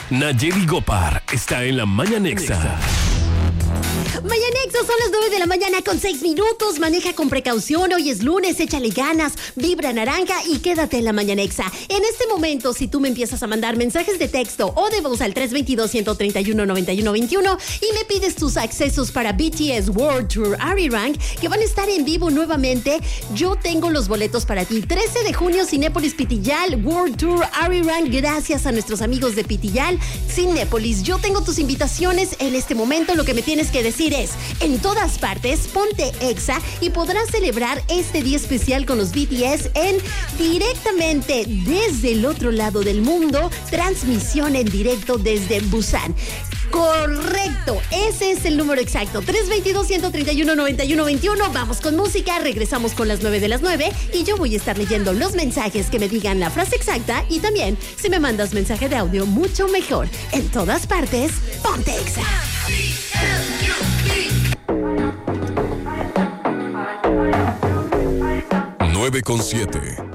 Nayeli Gopar está en la Mañanexa. Mañanexo, son las 9 de la mañana con 6 minutos. Maneja con precaución, hoy es lunes, échale ganas, vibra naranja y quédate en la Mañanexa. En este momento, si tú me empiezas a mandar mensajes de texto o de voz al 322-131-9121 y me pides tus accesos para BTS World Tour Arirang, que van a estar en vivo nuevamente, yo tengo los boletos para ti. 13 de junio, Cinépolis Pitillal, World Tour Arirang, gracias a nuestros amigos de Pitillal, Cinépolis. Yo tengo tus invitaciones en este momento, lo que me tienes que decir es, en todas partes, ponte Exa y podrás celebrar este día especial con los BTS directamente desde el otro lado del mundo, transmisión en directo desde Busan. Correcto, ese es el número exacto, 322-131-9121. Vamos con música, regresamos con las 9 de las 9 y yo voy a estar leyendo los mensajes que me digan la frase exacta y también, si me mandas mensaje de audio, mucho mejor. En todas partes, ponte Exa. 9:07.